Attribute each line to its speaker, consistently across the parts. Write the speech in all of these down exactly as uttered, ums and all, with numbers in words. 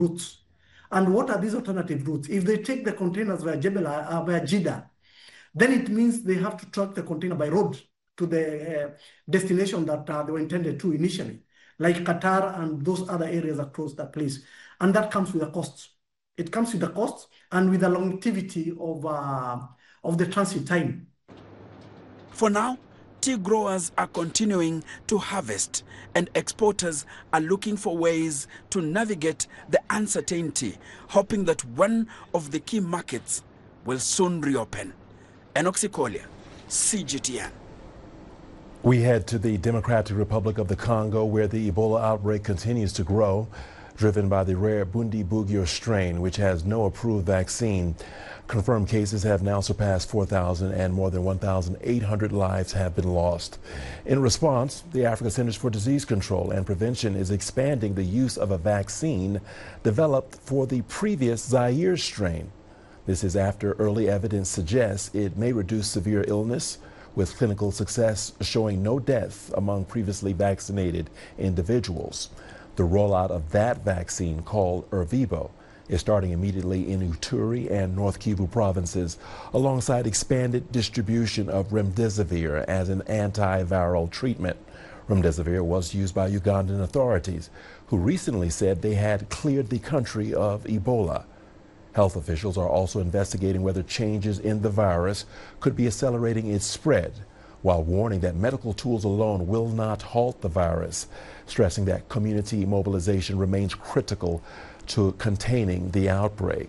Speaker 1: routes. And what are these alternative routes? If they take the containers via Jebel, uh, via Jeddah, then it means they have to truck the container by road to the uh, destination that uh, they were intended to initially, like Qatar and those other areas across that place. And that comes with a cost. It comes with a cost and with the longevity of, uh, of the transit time.
Speaker 2: For now, tea growers are continuing to harvest, and exporters are looking for ways to navigate the uncertainty, hoping that one of the key markets will soon reopen. Enoch Sikolia, C G T N.
Speaker 3: We head to the Democratic Republic of the Congo, where the Ebola outbreak continues to grow, driven by the rare Bundibugyo strain, which has no approved vaccine. Confirmed cases have now surpassed four thousand, and more than one thousand eight hundred lives have been lost. In response, the African Centers for Disease Control and Prevention is expanding the use of a vaccine developed for the previous Zaire strain. This is after early evidence suggests it may reduce severe illness, with clinical success showing no death among previously vaccinated individuals. The rollout of that vaccine, called Ervebo, is starting immediately in Ituri and North Kivu provinces, alongside expanded distribution of remdesivir as an antiviral treatment. Remdesivir was used by Ugandan authorities, who recently said they had cleared the country of Ebola. Health officials are also investigating whether changes in the virus could be accelerating its spread, while warning that medical tools alone will not halt the virus, stressing that community mobilization remains critical to containing the outbreak.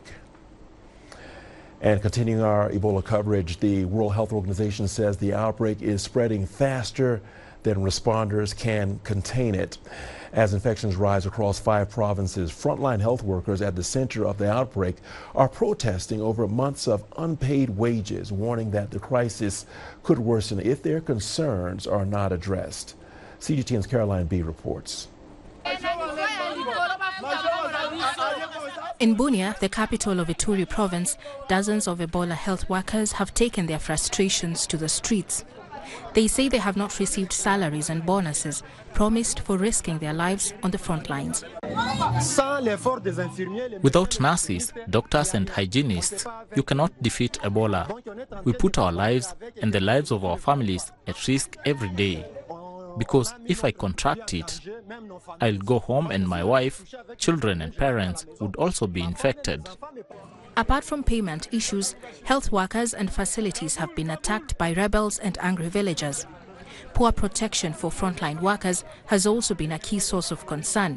Speaker 3: And continuing our Ebola coverage, the World Health Organization says the outbreak is spreading faster than responders can contain it. As infections rise across five provinces, frontline health workers at the center of the outbreak are protesting over months of unpaid wages, warning that the crisis could worsen if their concerns are not addressed. C G T N's Caroline B. reports.
Speaker 4: In Bunia, the capital of Ituri province, dozens of Ebola health workers have taken their frustrations to the streets. They say they have not received salaries and bonuses promised for risking their lives on the front lines.
Speaker 5: Without nurses, doctors and hygienists, you cannot defeat Ebola. We put our lives and the lives of our families at risk every day. Because if I contract it, I'll go home and my wife, children and parents would also be infected.
Speaker 4: Apart from payment issues, health workers and facilities have been attacked by rebels and angry villagers. Poor protection for frontline workers has also been a key source of concern.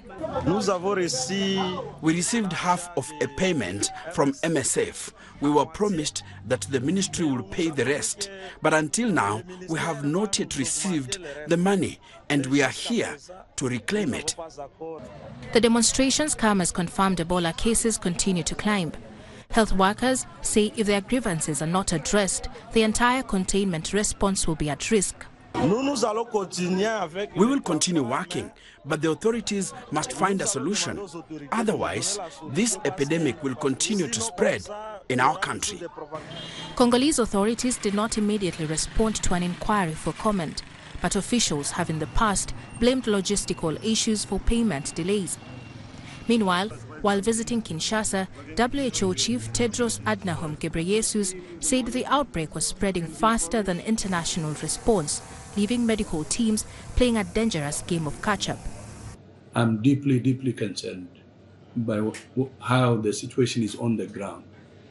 Speaker 2: We received half of a payment from M S F. We were promised that the ministry will pay the rest, but until now we have not yet received the money, and we are here to reclaim it.
Speaker 4: The demonstrations come as confirmed Ebola cases continue to climb. Health workers say if their grievances are not addressed, the entire containment response will be at risk.
Speaker 2: We will continue working, but the authorities must find a solution. Otherwise, this epidemic will continue to spread in our country.
Speaker 4: Congolese authorities did not immediately respond to an inquiry for comment, but officials have in the past blamed logistical issues for payment delays. Meanwhile, while visiting Kinshasa, W H O Chief Tedros Adhanom Ghebreyesus said the outbreak was spreading faster than international response, leaving medical teams playing a dangerous game of catch-up.
Speaker 6: I'm deeply, deeply concerned by how the situation is on the ground.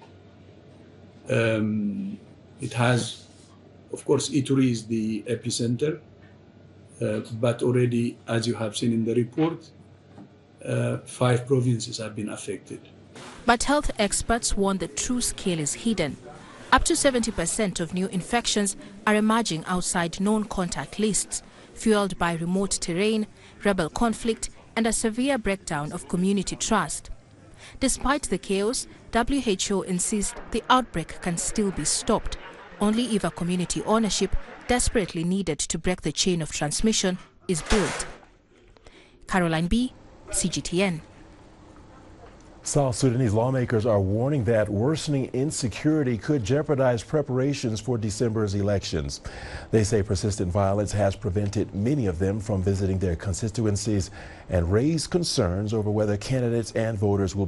Speaker 6: Um, it has, of course, Ituri is the epicenter, uh, but already, as you have seen in the report, Uh, five provinces have been affected.
Speaker 4: But health experts warn the true scale is hidden. Up to seventy percent of new infections are emerging outside known contact lists, fueled by remote terrain, rebel conflict, and a severe breakdown of community trust. Despite the chaos, W H O insists the outbreak can still be stopped, only if a community ownership desperately needed to break the chain of transmission is built. Caroline B., C G T N.
Speaker 3: South Sudanese lawmakers are warning that worsening insecurity could jeopardize preparations for December's elections. They say persistent violence has prevented many of them from visiting their constituencies and raised concerns over whether candidates and voters will